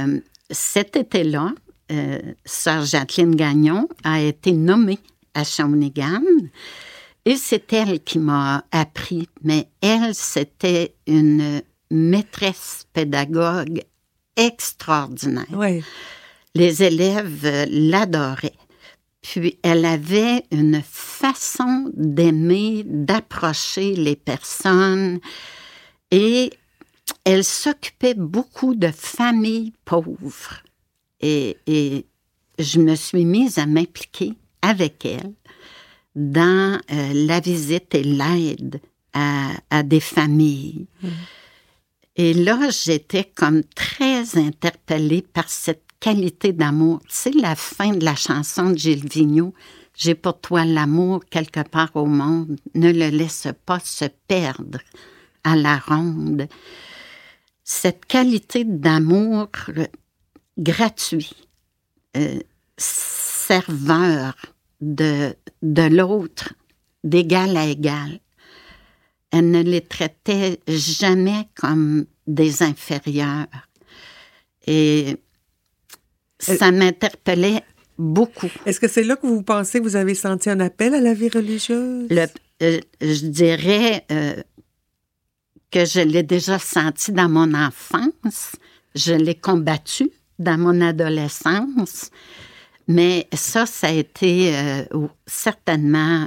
cet été-là, sœur Jacqueline Gagnon a été nommée à Shawinigan et c'est elle qui m'a appris. Mais elle, c'était une maîtresse pédagogue extraordinaire. Oui. Les élèves l'adoraient. Puis, elle avait une façon d'aimer, d'approcher les personnes et elle s'occupait beaucoup de familles pauvres. Et je me suis mise à m'impliquer avec elle dans la visite et l'aide à des familles. Et là, j'étais comme très interpellée par cette qualité d'amour. Tu sais, la fin de la chanson de Gilles Vigneault, « J'ai pour toi l'amour quelque part au monde, ne le laisse pas se perdre à la ronde. » Cette qualité d'amour gratuit, serveur de l'autre, d'égal à égal. Elle ne les traitait jamais comme des inférieurs. Et ça m'interpellait beaucoup. Est-ce que c'est là que vous pensez que vous avez senti un appel à la vie religieuse? Je dirais que je l'ai déjà senti dans mon enfance. Je l'ai combattu dans mon adolescence. Mais ça a été certainement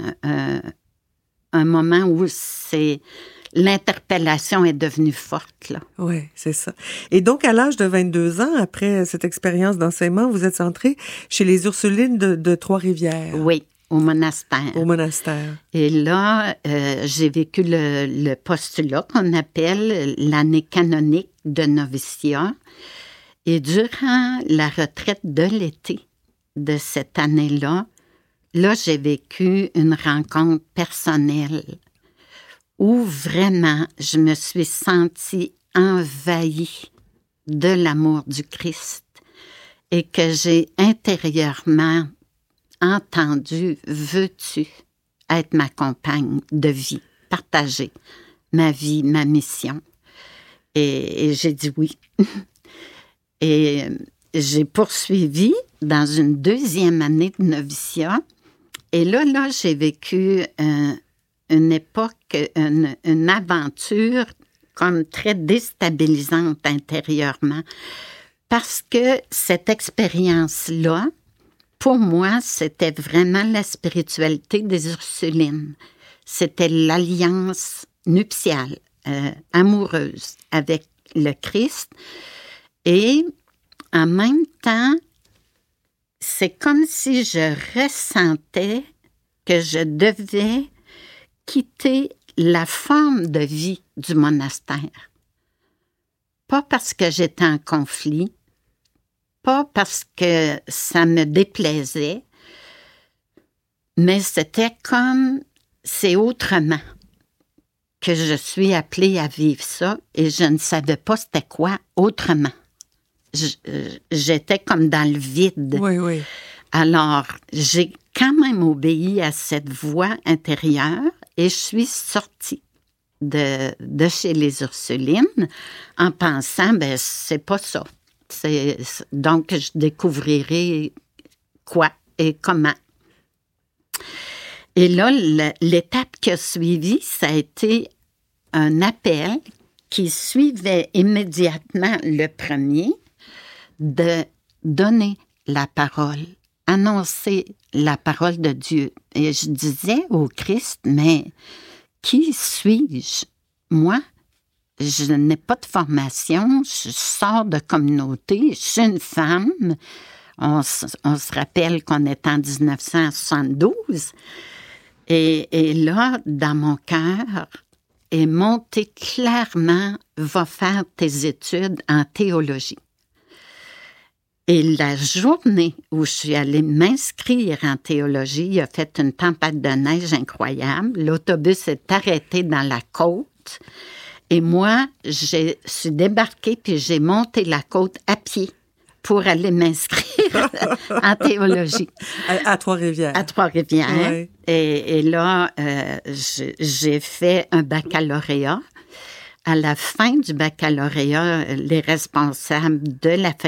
un moment où l'interpellation est devenue forte, là. Oui, c'est ça. Et donc, à l'âge de 22 ans, après cette expérience d'enseignement, vous êtes entrée chez les Ursulines de Trois-Rivières. Oui, au monastère. Au monastère. Et là, j'ai vécu le postulat qu'on appelle l'année canonique de noviciat. Et durant la retraite de l'été de cette année-là, j'ai vécu une rencontre personnelle où vraiment je me suis sentie envahie de l'amour du Christ et que j'ai intérieurement entendu « Veux-tu être ma compagne de vie, partager ma vie, ma mission? » Et j'ai dit oui. Et j'ai poursuivi dans une deuxième année de noviciat. Et là, j'ai vécu une époque, une aventure comme très déstabilisante intérieurement. Parce que cette expérience-là, pour moi, c'était vraiment la spiritualité des Ursulines. C'était l'alliance nuptiale, amoureuse avec le Christ. Et en même temps, c'est comme si je ressentais que je devais quitter la forme de vie du monastère. Pas parce que j'étais en conflit, pas parce que ça me déplaisait, mais c'était comme, c'est autrement que je suis appelée à vivre ça et je ne savais pas c'était quoi autrement. J'étais comme dans le vide. Oui, oui. Alors, j'ai quand même obéi à cette voix intérieure et je suis sortie de chez les Ursulines en pensant, c'est pas ça. Donc, je découvrirai quoi et comment. Et là, l'étape qui a suivi, ça a été un appel qui suivait immédiatement le premier, de donner la parole, annoncer la parole de Dieu. Et je disais au Christ, mais qui suis-je? Moi, je n'ai pas de formation, je sors de communauté, je suis une femme. On se rappelle qu'on est en 1972. Et là, dans mon cœur, est monté clairement, va faire tes études en théologie. Et la journée où je suis allée m'inscrire en théologie, il a fait une tempête de neige incroyable. L'autobus est arrêté dans la côte. Et moi, je suis débarquée puis j'ai monté la côte à pied pour aller m'inscrire en théologie. À Trois-Rivières. À Trois-Rivières. Oui. Et là, j'ai fait un baccalauréat. À la fin du baccalauréat, les responsables de la